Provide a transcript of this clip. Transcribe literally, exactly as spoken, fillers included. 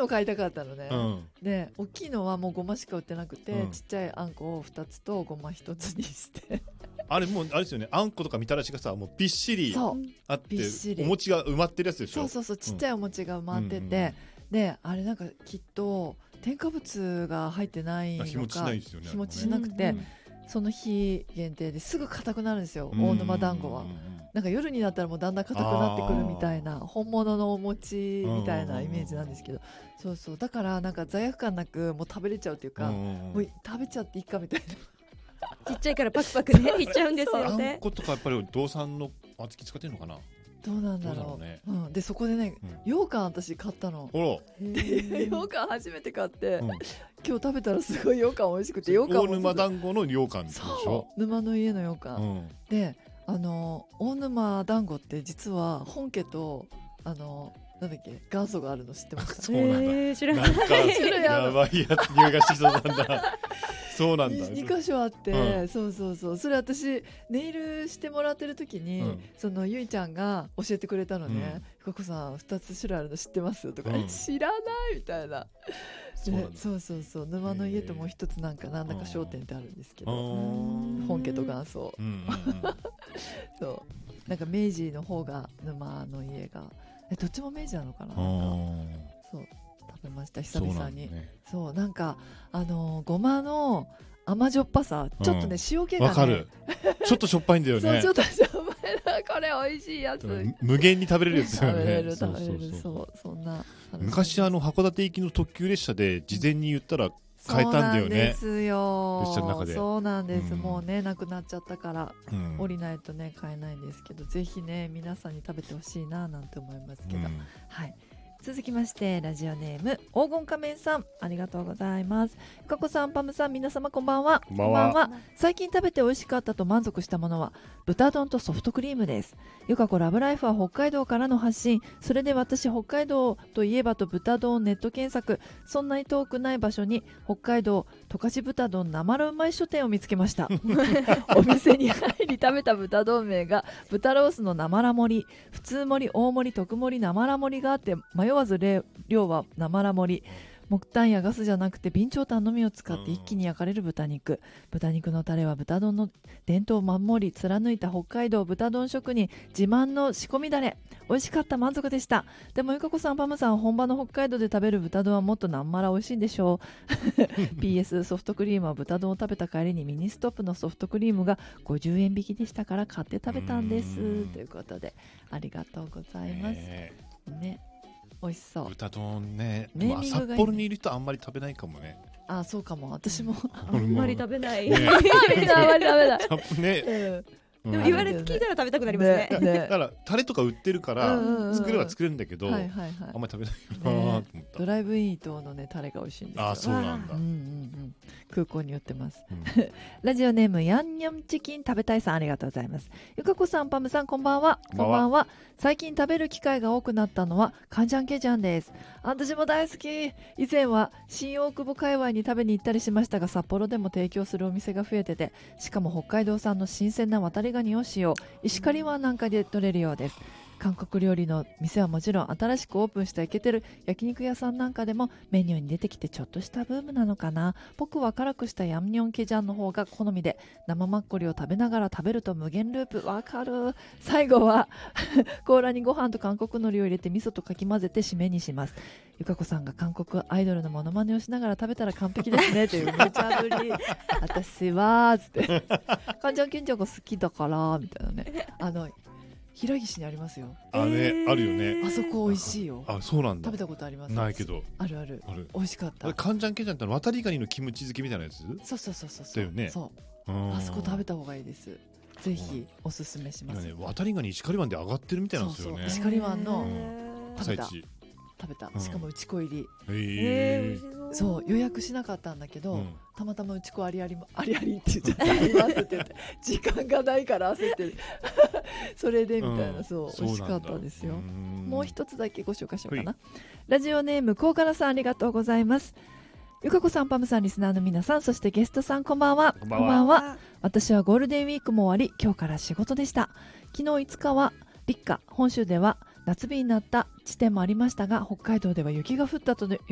の買いたかったのね、 うん、 で大きいのはもうごましか売ってなくて、 うん、 ちっちゃいあんこをふたつとごまひとつにしてあれもうあれですよね、あんことかみたらしがさもうびっしりあってお餅が埋まってるやつでしょ。 そうそうそう、ちっちゃいお餅が埋まってて、うんうんうん、であれなんかきっと添加物が入ってないのか日持ちしないですよね、 日持ちしなくて、うんうん、その日限定ですぐ硬くなるんですよ、大沼団子は。なんか夜になったらもうだんだん硬くなってくるみたいな、本物のお餅みたいなイメージなんですけど、そうそう、だからなんか罪悪感なくもう食べれちゃうっていうか、もう食べちゃっていいかみたいなちっちゃいからパクパクねいっちゃうんですよね。 あんことかやっぱり道産の小豆使ってるのかな。 どうなんだろう、うね、うん、でそこでね、うん、羊羹私買ったの。羊羹初めて買って、うん、今日食べたらすごい羊羹美味しくて、羊羹大沼団子の羊羹でしょ。 そう沼の家の羊羹、うん、であの大沼団子って実は本家とあのなんだっけ元祖があるの知ってますか。 そうなんだ、 えー、知らない。 なんかやばいやつ入荷しそうなんだそうなんだ、 に箇所あって、うん、そうそうそう、それ私ネイルしてもらってる時に、うん、そのゆいちゃんが教えてくれたのね、ゆかこさんふたつ種類あるの知ってますとか、うん、知らないみたいな。そうなんだ。そうそうそう、沼の家ともう一つなんかなんだか商店ってあるんですけど、本家と元祖、うんうんうん、そうなんか明治の方が沼の家がえどっちも明治なのかな、なんかそう食べました久々に。そう、ね、そうなんかあのー、ごまの甘じょっぱさ、ちょっとね、うん、塩気がねわかるちょっとしょっぱいんだよねそうちょっとしょっぱいな、これ美味しいやつ無限に食べれるやつだよね食べれる食べれる、そうそんな昔あの函館行きの特急列車で事前に言ったら買えたんだよね。そうなんですよ、 列車の中で。 そうなんです、うん、もうねなくなっちゃったから、うん、降りないとね買えないんですけど、ぜひね皆さんに食べてほしいななんて思いますけど、うん、はい。続きましてラジオネーム黄金仮面さん、ありがとうございます。ゆかこさん、パムさん、皆様こんばんは。 こんばんは。 こんばんは。最近食べて美味しかったと満足したものは豚丼とソフトクリームです。ゆかこラブライフは北海道からの発信、それで私北海道といえばと豚丼ネット検索、そんなに遠くない場所に北海道十勝豚丼なまらうまい書店を見つけましたお店に入り食べた豚丼名が豚ロースのなまら盛り、普通盛り、大盛り、特盛り、なまら盛りがあって、迷わず量はなまら盛り、木炭やガスじゃなくて備長炭のみを使って一気に焼かれる豚肉、豚肉のタレは豚丼の伝統を守り貫いた北海道豚丼職人自慢の仕込みだれ、美味しかった、満足でした。でもゆかこさん、パムさん、本場の北海道で食べる豚丼はもっとなんまら美味しいんでしょうピーエス ソフトクリームは豚丼を食べた帰りにミニストップのソフトクリームがごじゅうえん引きでしたから買って食べたんですということで、ありがとうございます、えー、ね、美味しそう。 豚丼ね、でも札幌にいる人あんまり食べないかもね。 あ、そうかも、私もあんまり食べない、 ね、みんなあんまり食べないね、 うん、 でも言われて聞いたら食べたくなりますね。 ねねだからタレとか売ってるから作れば作れるんだけど、はいはいはい、あんまり食べないなと思った、ね、 ドライブイン等のねタレが美味しいんですよ。 あ、そうなんだ、 うんうんうん、空港に売ってます、うん、ラジオネームヤンニョムチキン食べたいさん、ありがとうございます。ゆかこさん、パムさん、こんばんは。こんばんは。最近食べる機会が多くなったのはカンジャンケジャンです。私も大好き。以前は新大久保界隈に食べに行ったりしましたが、札幌でも提供するお店が増えてて、しかも北海道産の新鮮な渡りガニを使用、石狩湾なんかで取れるようです。韓国料理の店はもちろん、新しくオープンしたイケてる焼肉屋さんなんかでもメニューに出てきてちょっとしたブームなのかな。僕は辛くしたヤンニョンケジャンの方が好みで、生マッコリを食べながら食べると無限ループ。わかる。最後は甲羅にご飯と韓国海苔を入れて味噌とかき混ぜて締めにします。ゆかこさんが韓国アイドルのモノマネをしながら食べたら完璧ですねという無茶ぶり私はーつってカンジャンケンジャンが好きだからみたいなね、あの平岸にありますよ。 あね、あるよね。 あそこ美味しいよ。 あ、そうなんだ。 食べたことあります？ ないけど。 あるある。ある。美味しかった。 カンジャンケジャンって渡りガニのキムチ漬けみたいなやつ？ そうそうそうそう。 だよね。 そう。あそこ食べた方がいいです。ぜひおすすめします。 今ね、渡りガニ石狩湾で上がってるみたいなんですよね。 そうそう、石狩湾の食べた。食べた。しかも内子入り。 へー。そう予約しなかったんだけど、うん、たまたまうちこありありありありって言っちゃってありますって言って時間がないから焦ってそれでみたいな、うん、そう美味しかったですよ。もう一つだけご紹介しようかな。ラジオネームコウカラさん、ありがとうございます。ゆかこさん、パムさん、リスナーの皆さん、そしてゲストさん、こんばんは。 こんばんは。こんばんは。 私はゴールデンウィークも終わり、今日から仕事でした。昨日いつかは立夏、本州では夏日になった地点もありましたが、北海道では雪が降ったと